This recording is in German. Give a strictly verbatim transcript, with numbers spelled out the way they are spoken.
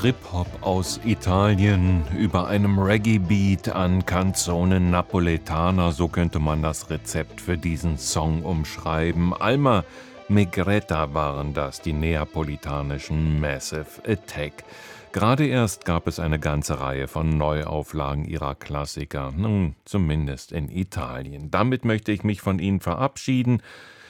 Trip-Hop aus Italien über einem Reggae-Beat an Canzone Napoletana, so könnte man das Rezept für diesen Song umschreiben. Alma Megretta waren das, die neapolitanischen Massive Attack. Gerade erst gab es eine ganze Reihe von Neuauflagen ihrer Klassiker, nun zumindest in Italien. Damit möchte ich mich von Ihnen verabschieden.